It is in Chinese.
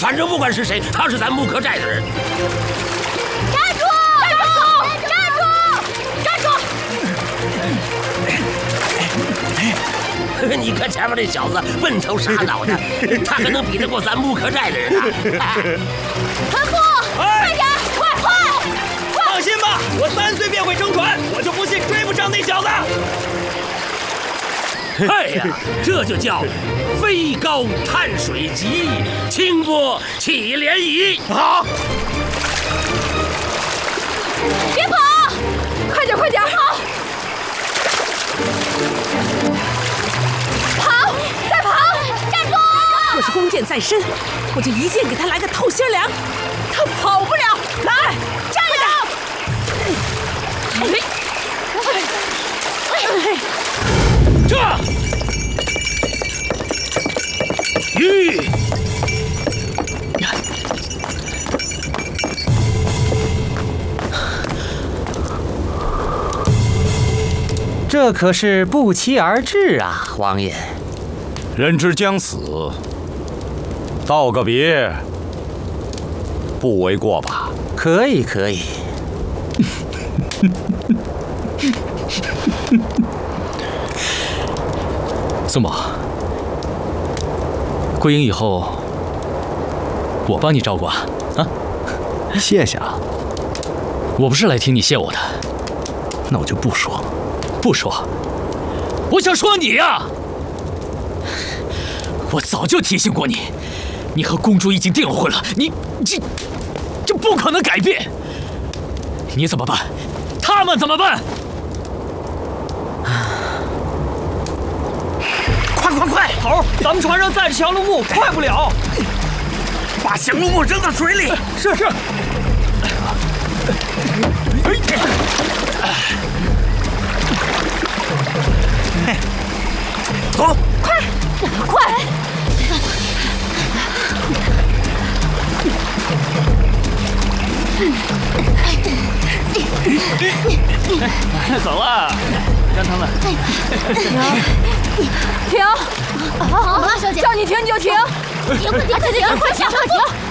反正不管是谁，他是咱木柯寨的人。 站住！站住！站住！站住！ 你看前面这小子笨头傻脑的，他可能比得过咱木柯寨的人啊！ 船夫，快点，快！ 放心吧，我3岁便会撑船，我就不信追不上那小子。 哎呀，这就叫飞高探水急，清波起涟漪。 好， 别跑，快点跑！跑，再跑！站住！ 若是弓箭在身，我就一箭给他来个透心凉，他跑不了。来， 站住！ 这吁！ 这可是不期而至啊，王爷。 人之将死，道个别，不为过吧？ 可以。 孙宝，归营以后，我帮你照顾啊！ 谢谢啊。 我不是来听你谢我的， 那我就不说。 不说，我想说你呀！我早就提醒过你，你和公主已经订了婚了，你这不可能改变。你怎么办？他们怎么办？ 快！头，咱们船上载着降龙木，快不了。 把降龙木扔到水里。 是。 走， 快！ 走了，让他们停！好，小姐，叫你停你就停！停！快下！停！